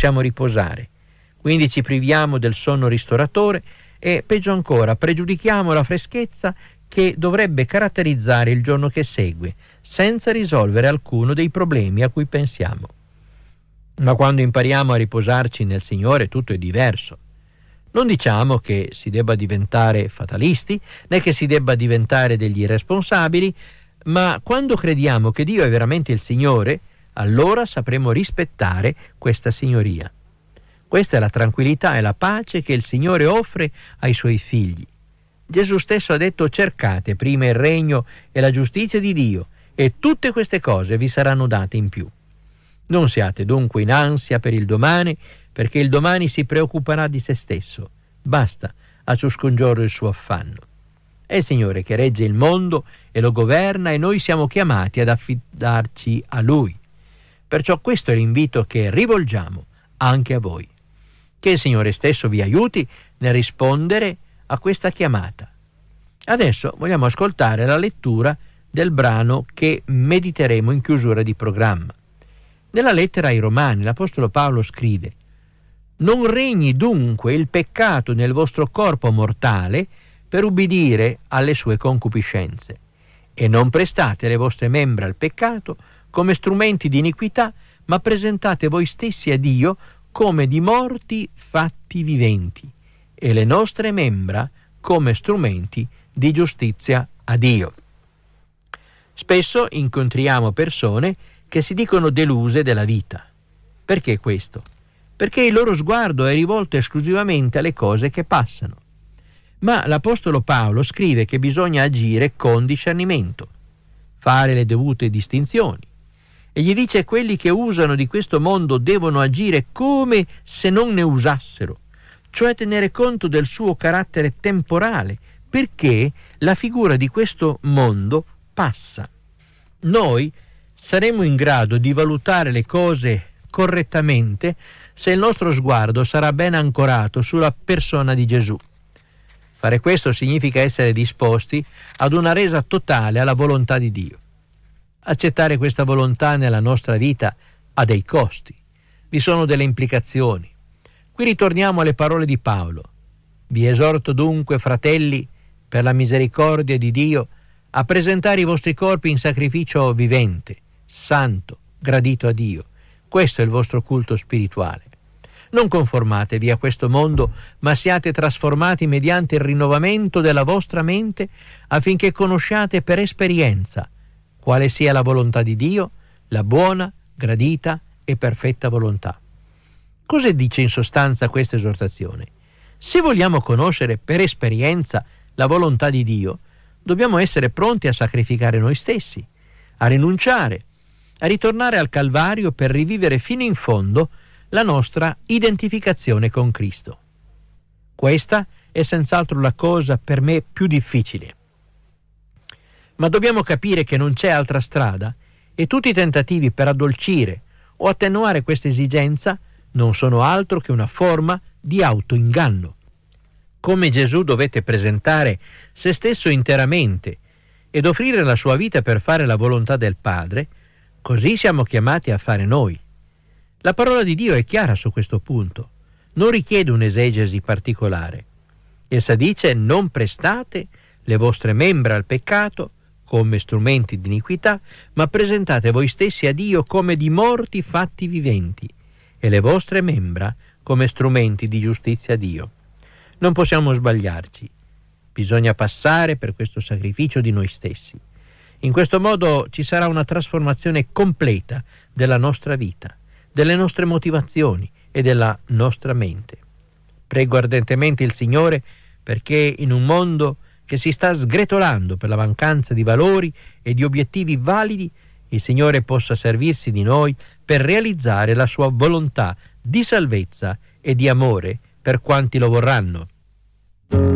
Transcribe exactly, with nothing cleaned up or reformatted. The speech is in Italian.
possiamo riposare. Quindi ci priviamo del sonno ristoratore e, peggio ancora, pregiudichiamo la freschezza che dovrebbe caratterizzare il giorno che segue, senza risolvere alcuno dei problemi a cui pensiamo. Ma quando impariamo a riposarci nel Signore tutto è diverso. Non diciamo che si debba diventare fatalisti, né che si debba diventare degli irresponsabili, ma quando crediamo che Dio è veramente il Signore, allora sapremo rispettare questa signoria. Questa è la tranquillità e la pace che il Signore offre ai Suoi figli. Gesù stesso ha detto: cercate prima il regno e la giustizia di Dio, e tutte queste cose vi saranno date in più. Non siate dunque in ansia per il domani, perché il domani si preoccuperà di se stesso. Basta a ciascun giorno il suo affanno. È il Signore che regge il mondo e lo governa, e noi siamo chiamati ad affidarci a Lui. Perciò questo è l'invito che rivolgiamo anche a voi. Che il Signore stesso vi aiuti nel rispondere a questa chiamata. Adesso vogliamo ascoltare la lettura del brano che mediteremo in chiusura di programma. Nella lettera ai Romani l'Apostolo Paolo scrive: non regni dunque il peccato nel vostro corpo mortale per ubbidire alle sue concupiscenze, e non prestate le vostre membra al peccato come strumenti di iniquità, ma presentate voi stessi a Dio come di morti fatti viventi, e le nostre membra come strumenti di giustizia a Dio. Spesso incontriamo persone che si dicono deluse della vita. Perché questo? Perché il loro sguardo è rivolto esclusivamente alle cose che passano. Ma l'Apostolo Paolo scrive che bisogna agire con discernimento, fare le dovute distinzioni, e gli dice: quelli che usano di questo mondo devono agire come se non ne usassero, cioè tenere conto del suo carattere temporale, perché la figura di questo mondo passa. Noi saremo in grado di valutare le cose correttamente se il nostro sguardo sarà ben ancorato sulla persona di Gesù. Fare questo significa essere disposti ad una resa totale alla volontà di Dio. Accettare questa volontà nella nostra vita ha dei costi, vi sono delle implicazioni. Qui ritorniamo alle parole di Paolo: vi esorto dunque, fratelli, per la misericordia di Dio, a presentare i vostri corpi in sacrificio vivente, santo, gradito a Dio. Questo è il vostro culto spirituale. Non conformatevi a questo mondo, ma siate trasformati mediante il rinnovamento della vostra mente, affinché conosciate per esperienza quale sia la volontà di Dio, la buona, gradita e perfetta volontà. Cosa dice in sostanza questa esortazione? Se vogliamo conoscere per esperienza la volontà di Dio, dobbiamo essere pronti a sacrificare noi stessi, a rinunciare, a ritornare al Calvario per rivivere fino in fondo la nostra identificazione con Cristo. Questa è senz'altro la cosa per me più difficile. Ma dobbiamo capire che non c'è altra strada, e tutti i tentativi per addolcire o attenuare questa esigenza non sono altro che una forma di autoinganno. Come Gesù dovette presentare se stesso interamente ed offrire la sua vita per fare la volontà del Padre, così siamo chiamati a fare noi. La parola di Dio è chiara su questo punto, non richiede un'esegesi particolare. Essa dice: non prestate le vostre membra al peccato come strumenti di iniquità, ma presentate voi stessi a Dio come di morti fatti viventi, e le vostre membra come strumenti di giustizia a Dio. Non possiamo sbagliarci, bisogna passare per questo sacrificio di noi stessi. In questo modo ci sarà una trasformazione completa della nostra vita, delle nostre motivazioni e della nostra mente. Prego ardentemente il Signore perché in un mondo che si sta sgretolando per la mancanza di valori e di obiettivi validi, il Signore possa servirsi di noi per realizzare la sua volontà di salvezza e di amore per quanti lo vorranno.